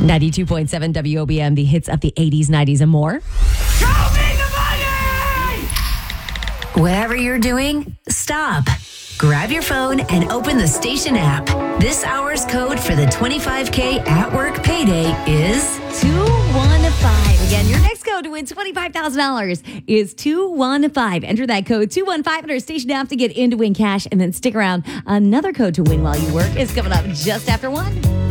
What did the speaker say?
92.7 WOBM, the hits of the 80s, 90s, and more. Show me the money! Whatever you're doing, stop. Grab your phone and open the station app. This hour's code for the 25K at work payday is 215. Again, your next code to win $25,000 is 215. Enter that code 215 in our station app to get in to win cash, and then stick around. Another code to win while you work is coming up just after 1.